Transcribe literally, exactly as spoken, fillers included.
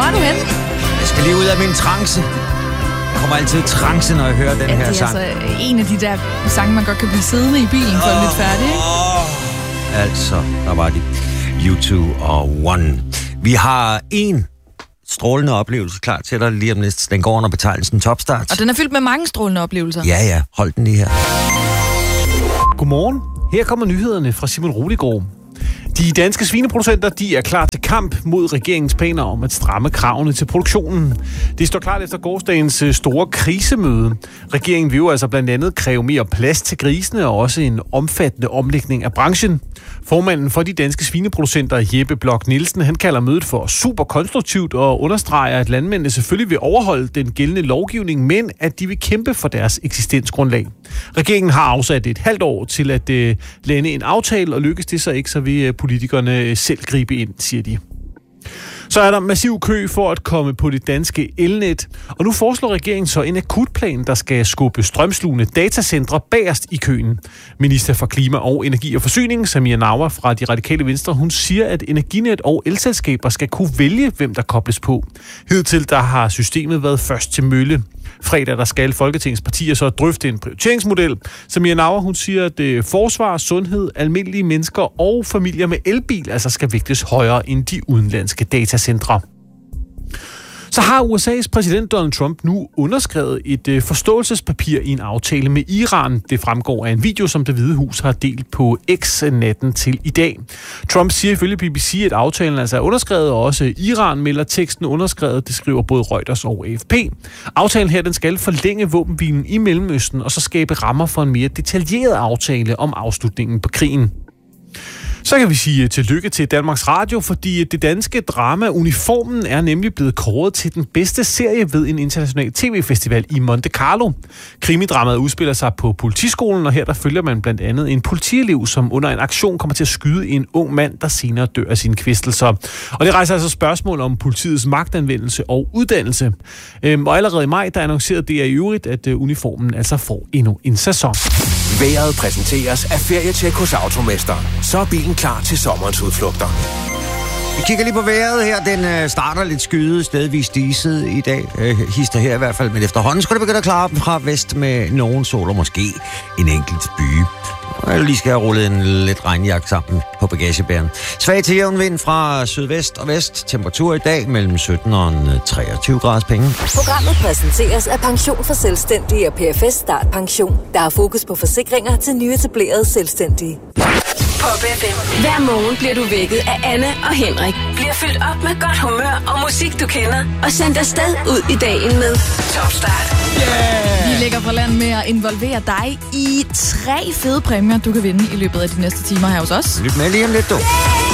er du hen? Jeg skal lige ud af min trance. Jeg kommer altid i trance, når jeg hører den ja, her sang. det er altså en af de der sange, man godt kan blive siddende i bilen for oh, lidt færdig, ikke? Oh. Altså, der var de. U to og One. Vi har en strålende oplevelse klar til dig lige om lidt. Den går under betegnelsen Topstart. Og den er fyldt med mange strålende oplevelser. Ja, ja. Hold den lige her. Godmorgen. Her kommer nyhederne fra Simon Roligård. De danske svineproducenter de er klar til kamp mod regeringens planer om at stramme kravene til produktionen. Det står klart efter gårsdagens store krisemøde. Regeringen vil jo altså blandt andet kræve mere plads til grisene og også en omfattende omlægning af branchen. Formanden for de danske svineproducenter, Jeppe Blok Nielsen, han kalder mødet for super konstruktivt og understreger, at landmændene selvfølgelig vil overholde den gældende lovgivning, men at de vil kæmpe for deres eksistensgrundlag. Regeringen har afsat et halvt år til at uh, lande en aftale, og lykkes det så ikke, så vil uh, politikerne selv gribe ind, siger de. Så er der massiv kø for at komme på det danske elnet, og nu foreslår regeringen så en akutplan, der skal skubbe strømslugende datacentre bagerst i køen. Minister for Klima og Energi og Forsyning, Samia Nawa fra De Radikale Venstre, hun siger, at Energinet og elselskaber skal kunne vælge, hvem der kobles på. Hidtil der har systemet været først til mølle. Fredag der skal Folketingets partier så drøfte en prioriteringsmodel. Samia Nawa, hun siger, at forsvar, sundhed, almindelige mennesker og familier med elbil altså skal vægtes højere end de udenlandske datacentre. Så har U S A's præsident Donald Trump nu underskrevet et forståelsespapir i en aftale med Iran. Det fremgår af en video, som Det Hvide Hus har delt på X natten til i dag. Trump siger ifølge B B C, at aftalen altså er underskrevet, og også Iran melder teksten underskrevet. Det skriver både Reuters og A F P. Aftalen her den skal forlænge våbenhvilen i Mellemøsten og så skabe rammer for en mere detaljeret aftale om afslutningen på krigen. Så kan vi sige tillykke til Danmarks Radio, fordi det danske drama Uniformen er nemlig blevet kåret til den bedste serie ved en international tv-festival i Monte Carlo. Krimidramaet udspiller sig på politiskolen, og her der følger man blandt andet en politielev, som under en aktion kommer til at skyde en ung mand, der senere dør af sine kvæstelser. Og det rejser altså spørgsmål om politiets magtanvendelse og uddannelse. Øhm, og allerede i maj, der annoncerede det i øvrigt, at Uniformen altså får endnu en sæson. Vejret præsenteres af Ferietjek hos Automester. Så er bilen klar til sommerens udflugter. Vi kigger lige på vejret her. Den starter lidt skyet, stedvis diset i dag. Øh, hister her i hvert fald, men efterhånden skal det begynde at klare fra vest med nogen sol og måske en enkelt byge. Jeg lige skal have rullet en lidt regnjakke sammen på bagagebæren. Svag til jævn vind fra sydvest og vest. Temperatur i dag mellem sytten og treogtyve graders penge. Programmet præsenteres af Pension for Selvstændige og P F S Start Pension, der har fokus på forsikringer til nyetablerede selvstændige. På B F M. Hver morgen bliver du vækket af Anne og Henrik. Bliver fyldt op med godt humør og musik, du kender. Og sendt afsted ud i dagen med Topstart. Yeah! Vi lægger fra land med at involvere dig i tre fede præmier, du kan vinde i løbet af de næste timer her hos os. Lyt med lige om lidt, du. Yeah!